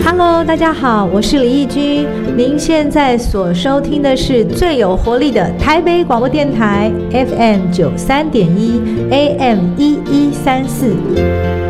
Hello， 大家好，我是李义君。您现在所收听的是最有活力的台北广播电台 FM 93.1 AM 1134。